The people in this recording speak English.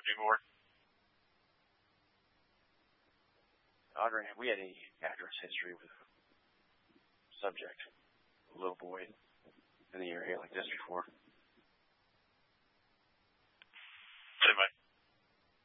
anymore. Audrey, have we had any address history with the subject? A little boy